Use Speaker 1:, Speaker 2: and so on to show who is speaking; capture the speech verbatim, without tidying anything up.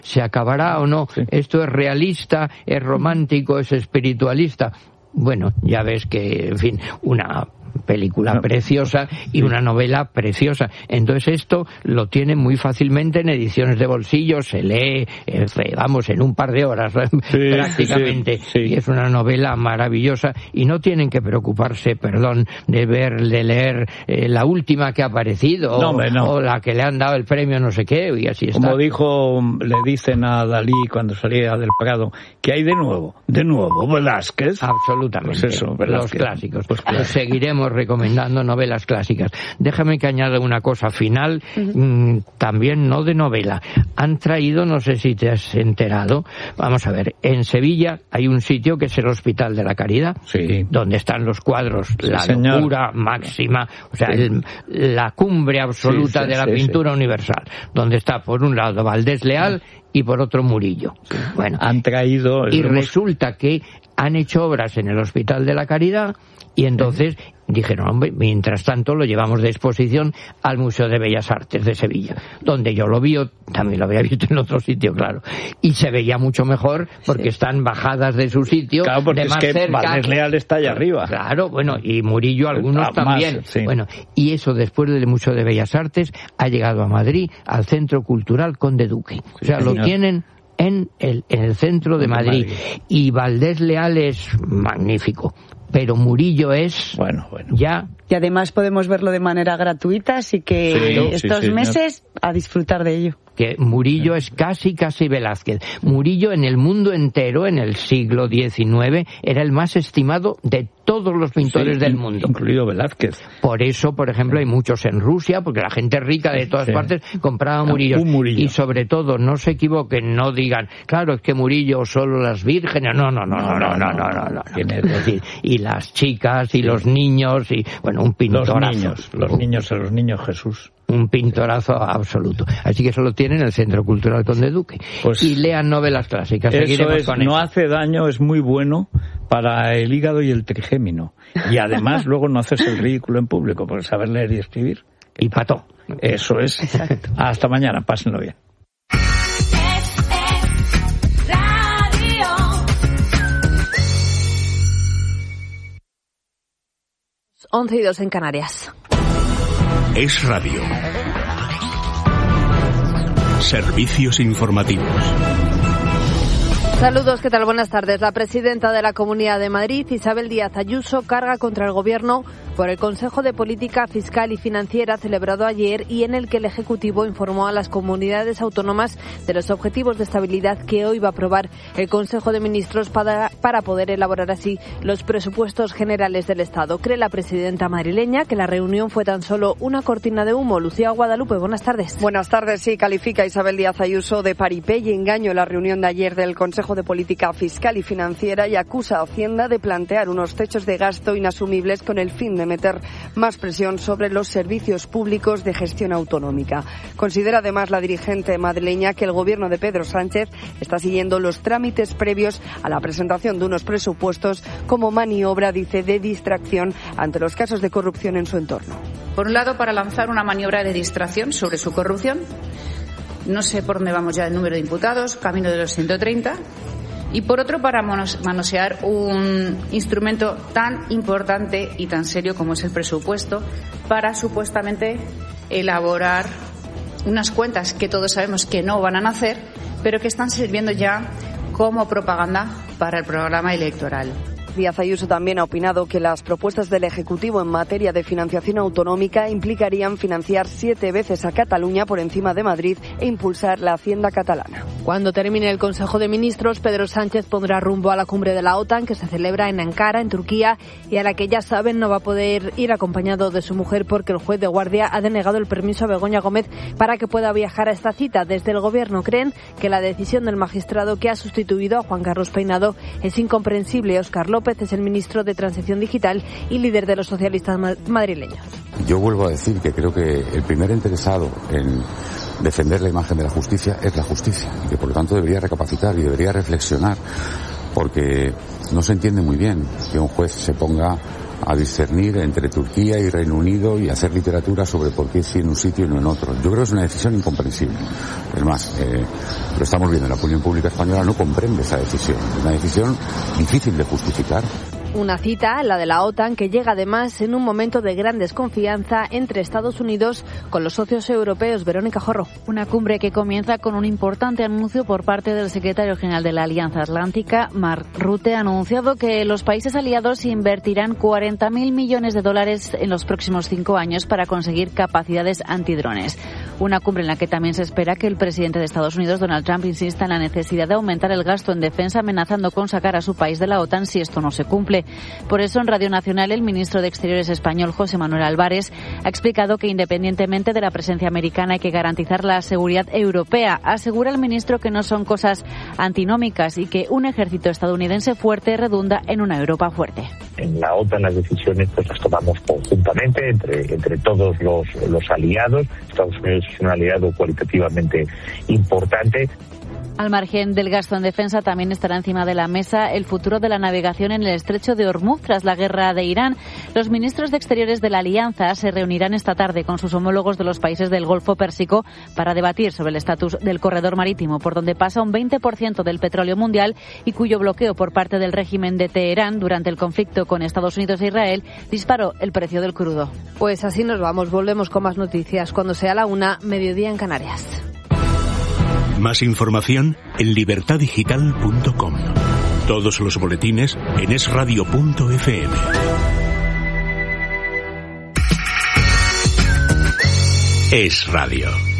Speaker 1: ¿Se acabará o no? Sí. ¿Esto es realista, es romántico, es espiritualista? Bueno, ya ves que, en fin, una película no. preciosa y una novela preciosa. Entonces esto lo tiene muy fácilmente en ediciones de bolsillo, se lee, eh, vamos, en un par de horas sí, prácticamente. Sí, sí. Y es una novela maravillosa y no tienen que preocuparse, perdón, de ver, de leer eh, la última que ha aparecido no, o, no. o la que le han dado el premio no sé qué y así está.
Speaker 2: Como dijo, le dicen a Dalí cuando salía del Prado, ¿qué hay de nuevo? De nuevo, Velázquez.
Speaker 1: Absolutamente.
Speaker 2: Pues eso, Velázquez.
Speaker 1: Los clásicos. Pues claro. Los seguiremos recomendando novelas clásicas. Déjame que añada una cosa final, uh-huh. mmm, también no de novela. Han traído, no sé si te has enterado, vamos a ver, en Sevilla hay un sitio que es el Hospital de la Caridad,
Speaker 2: sí.
Speaker 1: donde están los cuadros, sí, la
Speaker 2: señor.
Speaker 1: locura máxima, o sea, sí. el, la cumbre absoluta sí, sí, de la sí, pintura sí. universal, donde está por un lado Valdés Leal sí. y por otro Murillo. Sí. Bueno,
Speaker 2: han traído...
Speaker 1: Y hemos... resulta que han hecho obras en el Hospital de la Caridad y entonces dijeron, hombre, mientras tanto lo llevamos de exposición al Museo de Bellas Artes de Sevilla, donde yo lo vi, también lo había visto en otro sitio, claro, y se veía mucho mejor porque sí. están bajadas de su sitio,
Speaker 2: claro, porque
Speaker 1: de más
Speaker 2: es que
Speaker 1: cerca.
Speaker 2: Valdés Leal está allá arriba.
Speaker 1: Claro, bueno, y Murillo algunos ah, también.
Speaker 2: Más, sí.
Speaker 1: Bueno, y eso después del Museo de Bellas Artes ha llegado a Madrid, al Centro Cultural Conde Duque. O sea, sí, lo tienen en el, en el centro de Madrid. Madrid. Y Valdés Leal es magnífico. Pero Murillo es
Speaker 2: bueno, bueno.
Speaker 1: ya...
Speaker 3: Y además podemos verlo de manera gratuita, así que sí, estos sí, sí, meses no. a disfrutar de ello.
Speaker 1: Que Murillo es casi, casi Velázquez. Murillo en el mundo entero, en el siglo diecinueve, era el más estimado de todos los pintores sí, del mundo.
Speaker 2: Incluido Velázquez.
Speaker 1: Por eso, por ejemplo, hay muchos en Rusia, porque la gente rica de todas sí. partes compraba Murillo.
Speaker 2: Un Murillo.
Speaker 1: Y sobre todo, no se equivoquen, no digan, claro, es que Murillo solo las vírgenes. No, no, no, no, no, no, no, no. no. Es decir, y las chicas y sí. los niños y, bueno, un pintorazo.
Speaker 2: Los niños, los niños, a los niños Jesús.
Speaker 1: Un pintorazo absoluto. Así que eso lo tiene en el Centro Cultural Conde Duque. Pues y lean novelas clásicas.
Speaker 2: Eso es, con no eso. Hace daño, es muy bueno para el hígado y el trigémino. Y además luego no haces el ridículo en público, porque saber leer y escribir.
Speaker 1: Y pató.
Speaker 2: Eso es. Exacto. Hasta mañana, pásenlo bien.
Speaker 4: once y dos en Canarias.
Speaker 5: Es Radio. Servicios informativos.
Speaker 4: Saludos, ¿qué tal? Buenas tardes. La presidenta de la Comunidad de Madrid, Isabel Díaz Ayuso, carga contra el Gobierno por el Consejo de Política Fiscal y Financiera celebrado ayer y en el que el Ejecutivo informó a las comunidades autónomas de los objetivos de estabilidad que hoy va a aprobar el Consejo de Ministros para, para poder elaborar así los presupuestos generales del Estado. Cree la presidenta madrileña que la reunión fue tan solo una cortina de humo. Lucía Guadalupe, buenas tardes.
Speaker 6: Buenas tardes. Sí, califica Isabel Díaz Ayuso de paripé y engaño la reunión de ayer del Consejo de Política Fiscal y Financiera y acusa a Hacienda de plantear unos techos de gasto inasumibles con el fin de meter más presión sobre los servicios públicos de gestión autonómica. Considera además la dirigente madrileña que el gobierno de Pedro Sánchez está siguiendo los trámites previos a la presentación de unos presupuestos como maniobra, dice, de distracción ante los casos de corrupción en su entorno.
Speaker 7: Por un lado, para lanzar una maniobra de distracción sobre su corrupción. No sé por dónde vamos ya el número de imputados, camino de los ciento treinta. Y por otro, para manosear un instrumento tan importante y tan serio como es el presupuesto, para supuestamente elaborar unas cuentas que todos sabemos que no van a nacer, pero que están sirviendo ya como propaganda para el programa electoral.
Speaker 6: Díaz Ayuso también ha opinado que las propuestas del Ejecutivo en materia de financiación autonómica implicarían financiar siete veces a Cataluña por encima de Madrid e impulsar la hacienda catalana.
Speaker 4: Cuando termine el Consejo de Ministros, Pedro Sánchez pondrá rumbo a la cumbre de la OTAN que se celebra en Ankara, en Turquía, y a la que ya saben no va a poder ir acompañado de su mujer porque el juez de guardia ha denegado el permiso a Begoña Gómez para que pueda viajar a esta cita. Desde el Gobierno creen que la decisión del magistrado que ha sustituido a Juan Carlos Peinado es incomprensible. Óscar López es el ministro de Transición Digital y líder de los socialistas madrileños.
Speaker 8: Yo vuelvo a decir que creo que el primer interesado en defender la imagen de la justicia es la justicia y que por lo tanto debería recapacitar y debería reflexionar, porque no se entiende muy bien que un juez se ponga a discernir entre Turquía y Reino Unido y hacer literatura sobre por qué sí en un sitio y no en otro. Yo creo que es una decisión incomprensible. Es más, eh, lo estamos viendo, la opinión pública española no comprende esa decisión. Es una decisión difícil de justificar.
Speaker 4: Una cita, la de la OTAN, que llega además en un momento de gran desconfianza entre Estados Unidos con los socios europeos. Verónica Jorro.
Speaker 9: Una cumbre que comienza con un importante anuncio por parte del secretario general de la Alianza Atlántica, Mark Rutte. Ha anunciado que los países aliados invertirán cuarenta mil millones de dólares en los próximos cinco años para conseguir capacidades antidrones. Una cumbre en la que también se espera que el presidente de Estados Unidos, Donald Trump, insista en la necesidad de aumentar el gasto en defensa, amenazando con sacar a su país de la OTAN si esto no se cumple. Por eso, en Radio Nacional, el ministro de Exteriores español, José Manuel Álvarez, ha explicado que independientemente de la presencia americana hay que garantizar la seguridad europea. Asegura el ministro que no son cosas antinómicas y que un ejército estadounidense fuerte redunda en una Europa fuerte.
Speaker 10: En la OTAN las decisiones pues las tomamos conjuntamente entre, entre todos los, los aliados. Estados Unidos es un aliado cualitativamente importante.
Speaker 9: Al margen del gasto en defensa, también estará encima de la mesa el futuro de la navegación en el estrecho de Hormuz tras la guerra de Irán. Los ministros de Exteriores de la Alianza se reunirán esta tarde con sus homólogos de los países del Golfo Pérsico para debatir sobre el estatus del corredor marítimo, por donde pasa un veinte por ciento del petróleo mundial y cuyo bloqueo por parte del régimen de Teherán durante el conflicto con Estados Unidos e Israel disparó el precio del crudo.
Speaker 4: Pues así nos vamos. Volvemos con más noticias cuando sea la una, mediodía en Canarias.
Speaker 5: Más información en libertad digital punto com. Todos los boletines en es radio punto efe eme. Es Radio.